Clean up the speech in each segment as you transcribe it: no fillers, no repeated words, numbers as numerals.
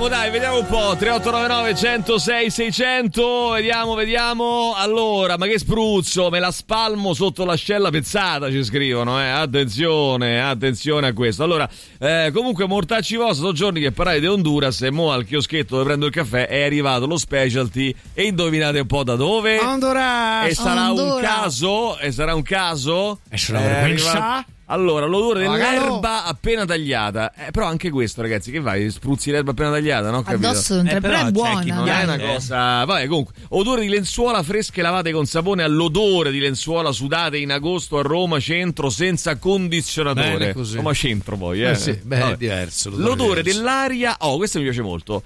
vediamo un po'. 3899 106 600. Vediamo. Allora, ma che spruzzo, me la spalmo sotto l'ascella pezzata, ci scrivono, Attenzione a questo. Allora, comunque mortacci vostri, sono giorni che parlate di Honduras e mo al chioschetto dove prendo il caffè è arrivato lo specialty e indovinate un po' da dove? Honduras. E sarà un caso? È una vergogna. Allora, l'odore dell'erba appena tagliata. Però anche questo, ragazzi, che vai? Spruzzi l'erba appena tagliata, no? Capito? Addosso però è buona. Non è una cosa. Vabbè, comunque, odore di lenzuola fresche lavate con sapone all'odore di lenzuola sudate in agosto a Roma centro senza condizionatore. Roma centro poi, Sì, è diverso. L'odore dell'aria. Oh, questo mi piace molto.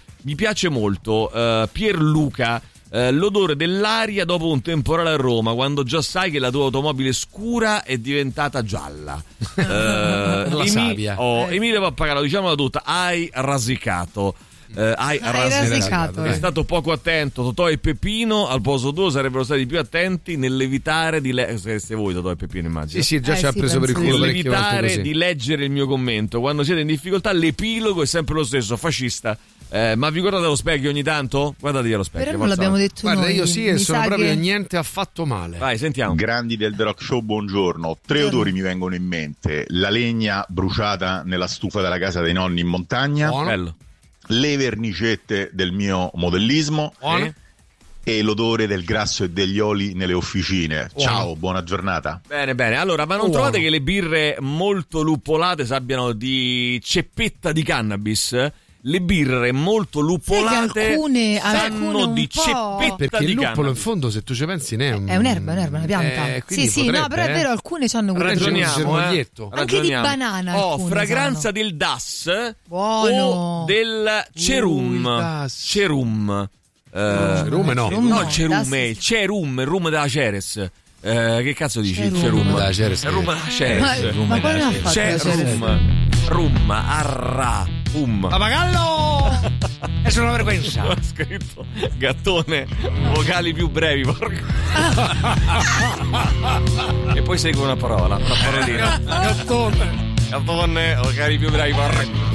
Pierluca. L'odore dell'aria dopo un temporale a Roma, quando già sai che la tua automobile scura è diventata gialla. Emilio Pappagallo, diciamola tutta, hai rasicato. Hai rasicato. È stato poco attento. Totò e Peppino al posto tuo sarebbero stati più attenti nell'evitare di siete voi Totò e Peppino, immagino. Sì, già ci ha preso per il culo parecchie volte così. Nell'evitare di leggere il mio commento. Quando siete in difficoltà l'epilogo è sempre lo stesso, fascista. Ma vi guardate allo specchio ogni tanto? Guardate allo specchio. Però non l'abbiamo detto Guarda, noi. io sì, e sono proprio niente affatto male. Vai, sentiamo. Grandi del The Rock Show, buongiorno. 3 odori mi vengono in mente: la legna bruciata nella stufa della casa dei nonni in montagna, bello. Le vernicette del mio modellismo e l'odore del grasso e degli oli nelle officine. Ciao, buona giornata. Bene. Allora, ma non trovate che le birre molto luppolate sappiano di ceppetta di cannabis? Le birre molto luppolate sanno di ceppetta perché di il luppolo cannabis. In fondo, se tu ci pensi, è un'erba, una pianta. Sì, no, però è vero, alcune hanno quel Ragioniamo. Anche di banana. Fragranza del das. Buono. O del cerum. Cerum. Cerume no. No, cerume, il rum della Ceres. Che cazzo dici? Il rum della Ceres. Il rum della Ceres. Ma quale ha fatto la Ceres? Rum, arra, Papagallo! È una vergogna. Ho scritto gattone, vocali più brevi, porco. E poi segue una parolina. Gattone, vocali più brevi, porco.